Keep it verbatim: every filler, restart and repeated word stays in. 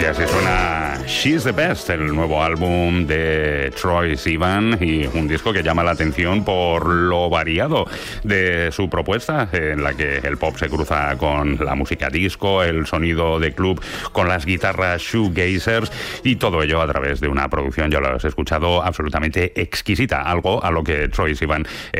Y así suena She's the Best, el nuevo álbum de Troye Sivan, y un disco que llama la atención por lo variado de su propuesta, en la que el pop se cruza con la música disco, el sonido de club con las guitarras shoegazers, y todo ello a través de una producción, ya lo has escuchado, absolutamente exquisita, algo a lo que Troye Sivan eh,